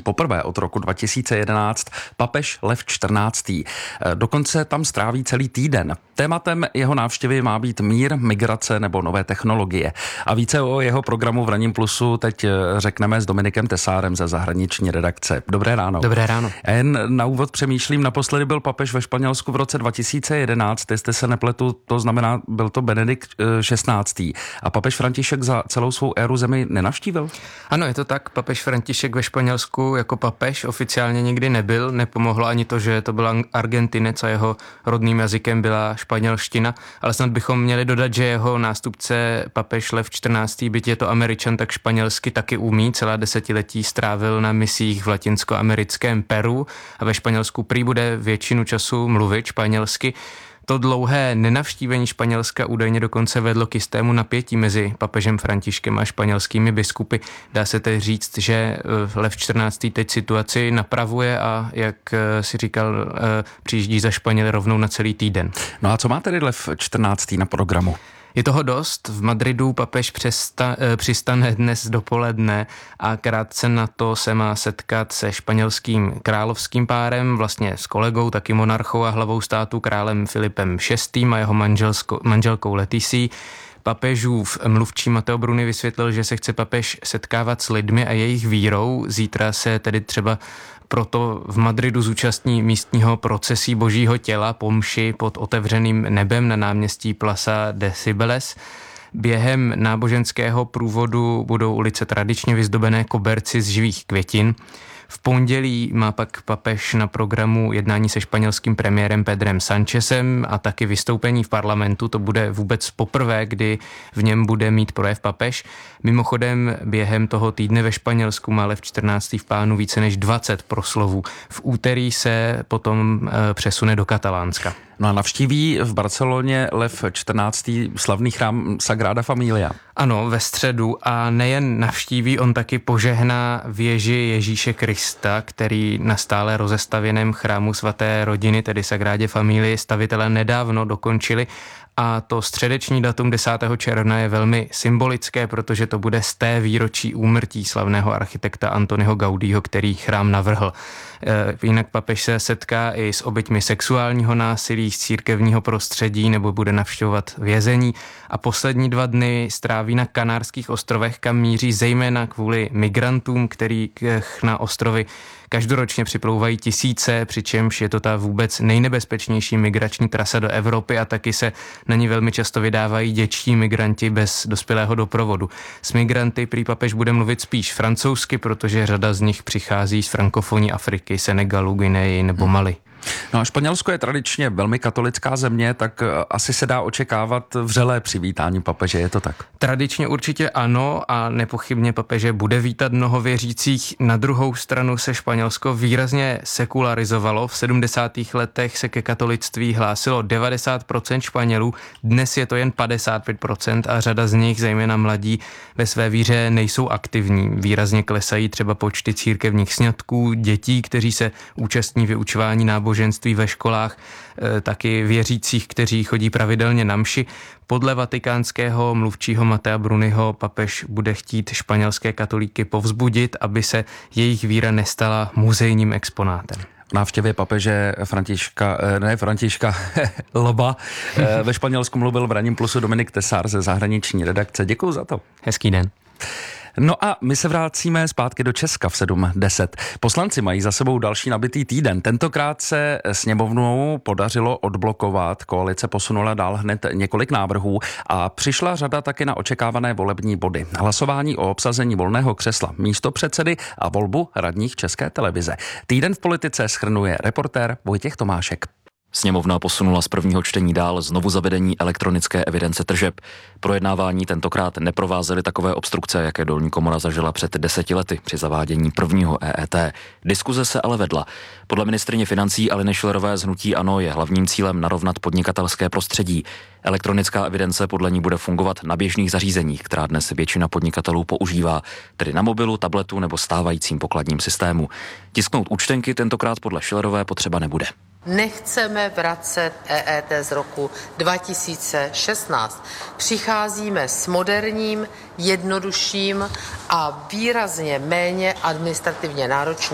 poprvé od roku 2011 papež Lev XIV. Dokonce tam stráví celý týden. Tématem jeho návštěvy má být mír, migrace nebo nové technologie. A více o jeho programu v Ranním plusu teď řekneme s Dominikem Tesárem ze zahraniční redakce. Dobré ráno. Dobré ráno. A jen na úvod přemýšlím, naposledy byl papež ve Španělsku v roce 2011, jestli se nepletu, to znamená, byl to Benedikt XVI. A papež František za celou svou éru zemi nenavštívil? Ano, je to tak. Papež František ve Španělsku jako papež oficiálně nikdy nebyl. Nepomohlo ani to, že to byl Argentinec a jeho rodným jazykem byla španělština, ale snad bychom měli dodat, že jeho nástupce papež Lev XIV, byť je to Američan, tak španělsky taky umí. Celá desetiletí strávil na misích v latinskoamerickém Peru a ve Španělsku prý bude většinu času mluvit španělsky. To dlouhé nenavštívení Španělska údajně dokonce vedlo k jistému napětí mezi papežem Františkem a španělskými biskupy. Dá se tedy říct, že Lev XIV. Teď situaci napravuje a, jak si říkal, přijíždí za Španěly rovnou na celý týden. No a co má tedy Lev XIV. Na programu? Je toho dost. V Madridu papež přistane dnes dopoledne a krátce na to se má setkat se španělským královským párem, vlastně s kolegou, taky monarchou a hlavou státu králem Filipem VI. A jeho manželkou Leticí. Papežův mluvčí Matteo Bruni vysvětlil, že se chce papež setkávat s lidmi a jejich vírou. Zítra se tedy třeba proto v Madridu zúčastní místního procesí Božího těla po mši pod otevřeným nebem na náměstí Plaza de Cibeles. Během náboženského průvodu budou ulice tradičně vyzdobené koberci z živých květin. V pondělí má pak papež na programu jednání se španělským premiérem Pedrem Sanchezem a taky vystoupení v parlamentu. To bude vůbec poprvé, kdy v něm bude mít projev papež. Mimochodem během toho týdne ve Španělsku má Lev XIV. V plánu více než 20 proslovů. V úterý se potom přesune do Katalánska. No a navštíví v Barceloně Lev XIV. Slavný chrám Sagrada Familia. Ano, ve středu a nejen navštíví, on taky požehná věži Ježíše Krista, který na stále rozestavěném chrámu svaté rodiny, tedy Sagrádě Familii, stavitelé nedávno dokončili. A to středeční datum 10. června je velmi symbolické, protože to bude z té výročí úmrtí slavného architekta Antoniho Gaudího, který chrám navrhl. Jinak papež se setká i s oběťmi sexuálního násilí, z církevního prostředí nebo bude navštěvovat vězení a poslední 2 dny stráví na Kanárských ostrovech, kam míří zejména kvůli migrantům, který na ostrovy každoročně připlouvají tisíce, přičemž je to ta vůbec nejnebezpečnější migrační trasa do Evropy a taky se na ní velmi často vydávají dětští migranti bez dospělého doprovodu. S migranty prý papež bude mluvit spíš francouzsky, protože řada z nich přichází z frankofonní Afriky, Senegalu, Guineji nebo Mali. No a Španělsko je tradičně velmi katolická země, tak asi se dá očekávat vřelé přivítání papeže, je to tak? Tradičně určitě ano a nepochybně papeže bude vítat mnoho věřících. Na druhou stranu se Španělsko výrazně sekularizovalo. V 70. letech se ke katolictví hlásilo 90% Španělů, dnes je to jen 55% a řada z nich, zejména mladí, ve své víře nejsou aktivní. Výrazně klesají třeba počty církevních sňatků, dětí, kteří se účastní vyučování náboženství ve školách, taky věřících, kteří chodí pravidelně na mši. Podle vatikánského mluvčího Mattea Bruniho papež bude chtít španělské katolíky povzbudit, aby se jejich víra nestala muzejním exponátem. V návštěvě papeže Františka Loba ve Španělsku mluvil v Ranním plusu Dominik Tesár ze zahraniční redakce. Děkuju za to. Hezký den. No a my se vracíme zpátky do Česka v 7:10. Poslanci mají za sebou další nabitý týden. Tentokrát se sněmovnou podařilo odblokovat, koalice posunula dál hned několik návrhů a přišla řada taky na očekávané volební body. Hlasování o obsazení volného křesla místopředsedy a volbu radních České televize. Týden v politice shrnuje reportér Vojtěch Tomášek. Sněmovna posunula z prvního čtení dál znovu zavedení elektronické evidence tržeb. Projednávání tentokrát neprovázely takové obstrukce, jaké dolní komora zažila před 10 lety při zavádění prvního EET. Diskuze se ale vedla. Podle ministryně financí Aleny Schillerové z hnutí ANO je hlavním cílem narovnat podnikatelské prostředí. Elektronická evidence podle ní bude fungovat na běžných zařízeních, která dnes většina podnikatelů používá, tedy na mobilu, tabletu nebo stávajícím pokladním systému. Tisknout účtenky tentokrát podle Schillerové potřeba nebude. Nechceme vracet EET z roku 2016. Přicházíme s moderním, jednodušším a výrazně méně administrativně náročným